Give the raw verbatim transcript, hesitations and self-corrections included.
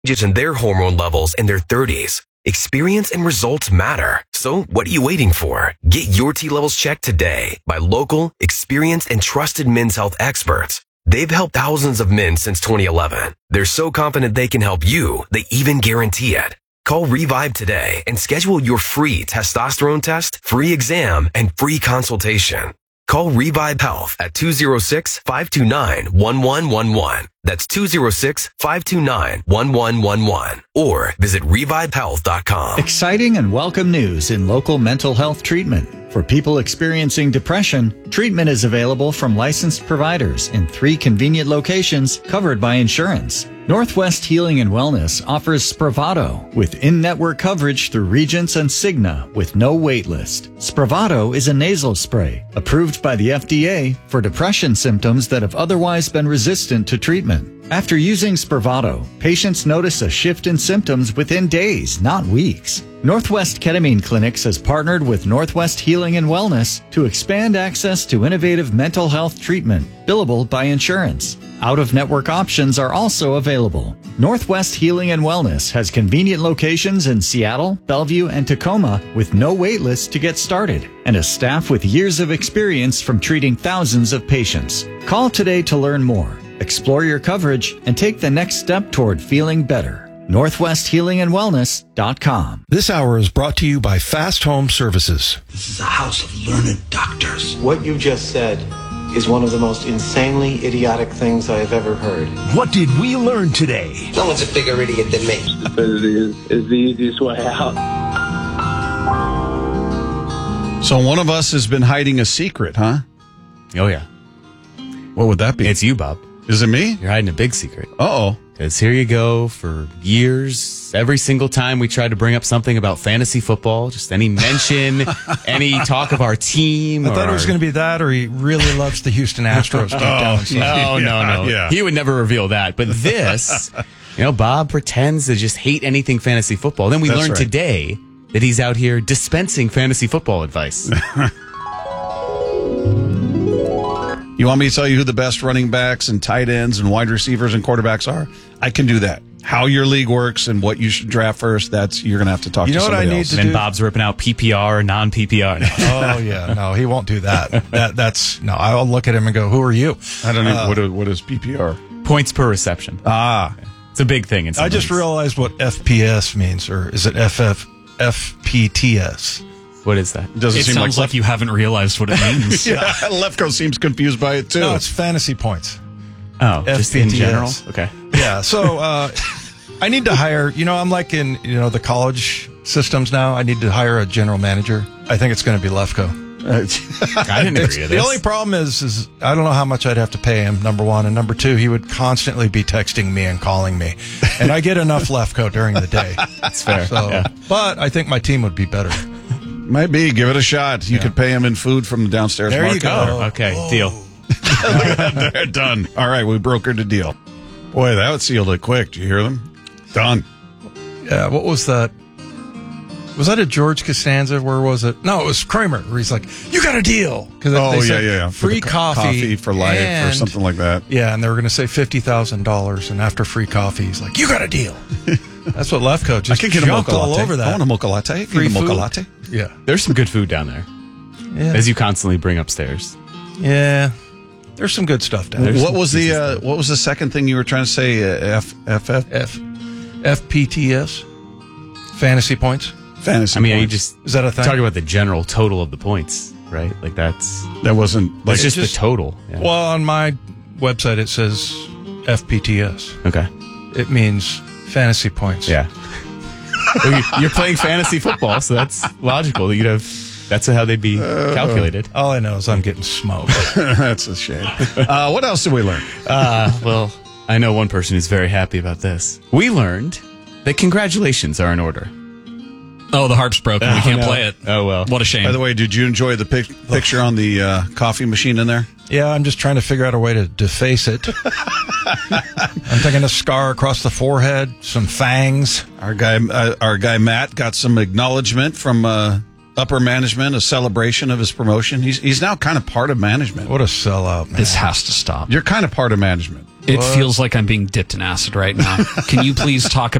changes in their hormone levels in their thirties. Experience and results matter. So what are you waiting for? Get your T levels checked today by local, experienced, and trusted men's health experts. They've helped thousands of men since twenty eleven. They're so confident they can help you, they even guarantee it. Call Revive today and schedule your free testosterone test, free exam, and free consultation. Call Revive Health at two oh six, five two nine, one one one one. That's two oh six, five two nine, one one one one. Or visit revive health dot com. Exciting and welcome news in local mental health treatment. For people experiencing depression, treatment is available from licensed providers in three convenient locations covered by insurance. Northwest Healing and Wellness offers Spravato with in-network coverage through Regence and Cigna with no wait list. Spravato is a nasal spray approved by the F D A for depression symptoms that have otherwise been resistant to treatment. After using Spravato, patients notice a shift in symptoms within days, not weeks. Northwest Ketamine Clinics has partnered with Northwest Healing and Wellness to expand access to innovative mental health treatment, billable by insurance. Out-of-network options are also available. Northwest Healing and Wellness has convenient locations in Seattle, Bellevue, and Tacoma with no wait list to get started, and a staff with years of experience from treating thousands of patients. Call today to learn more, explore your coverage, and take the next step toward feeling better. Northwest Healing and Wellness dot com. This hour is brought to you by Fast Home Services. This is a house of learned doctors. What you just said is one of the most insanely idiotic things I have ever heard. What did we learn today? No one's a bigger idiot than me. It is, is the easiest way out. So one of us has been hiding a secret, huh? Oh, yeah. What would that be? It's you, Bob. Is it me? You're hiding a big secret. Uh-oh. Because here you go, for years, every single time we tried to bring up something about fantasy football, just any mention, any talk of our team. I thought it was going to be that, or he really loves the Houston Astros deep down inside. No, no, no. Yeah. He would never reveal that. But this, you know, Bob pretends to just hate anything fantasy football. Then we That's learned right. today that he's out here dispensing fantasy football advice. You want me to tell you who the best running backs and tight ends and wide receivers and quarterbacks are? I can do that. How your league works and what you should draft first, that's you're going to have to talk You to know what I somebody need else. to And then do? Bob's ripping out P P R, non-P P R. Oh, yeah. No, he won't do that. That That's, no, I'll look at him and go, who are you? I don't know. Uh, what, is, what is P P R? Points per reception. Ah. It's a big thing in some I just leagues. realized what F P S means, or is it F F F P T S? What is that? Doesn't It seem sounds like, like you haven't realized what it means. yeah, Lefko seems confused by it, too. No, it's fantasy points. Oh, just in F P T S. general? Okay. Yeah, so uh, I need to hire, you know, I'm like in, you know, the college systems now. I need to hire a general manager. I think it's going to be Lefko. I didn't It's- agree with the this. only problem is, is I don't know how much I'd have to pay him, number one. And number two, he would constantly be texting me and calling me. And I get enough Lefko during the day. That's fair. So, Yeah. But I think my team would be better. Might be. Give it a shot. You could pay him in food from the downstairs There you market. go. Oh, okay, deal. They're done. All right, we brokered a deal. Boy, that would sealed it quick. Did you hear them? Done. Yeah, what was that? Was that a George Costanza? Where was it? No, it was Kramer, where he's like, you got a deal. Because Oh, yeah, yeah, yeah. For Free the co- coffee. coffee for life or and- something like that. Yeah, and they were going to say fifty thousand dollars. And after free coffee, he's like, you got a deal. That's what Lefko I just could get a jumped mocha all latte. over that. I want a mocha latte. Free Need a mocha food. latte. Yeah. There's some good food down there, Yeah. as you constantly bring upstairs. Yeah. There's some good stuff down there. What was the uh, What was the second thing you were trying to say? Uh, F F F F F P T S? Fantasy points? fantasy. I mean, you points. just Is that a thing? talking about the general total of the points, right? Like that's that wasn't like that's just, just- the total. Yeah. Well, on my website, it says F P T S. Okay. It means fantasy points. Yeah. Well, you- you're playing fantasy football, so that's logical. that You'd have. That's how they'd be calculated. All I know is I'm getting smoked. That's a shame. Uh, what else did we learn? Uh, well, I know one person who's very happy about this. We learned that congratulations are in order. Oh, the harp's broken. We Oh, can't no. play it. Oh, well. What a shame. By the way, did you enjoy the pic- picture on the uh, coffee machine in there? Yeah, I'm just trying to figure out a way to deface it. I'm thinking a scar across the forehead, some fangs. Our guy, uh, our guy Matt, got some acknowledgement from uh, upper management, a celebration of his promotion. He's he's now kind of part of management. What a sellout, man. This has to stop. You're kind of part of management. It What? feels like I'm being dipped in acid right now. Can you please talk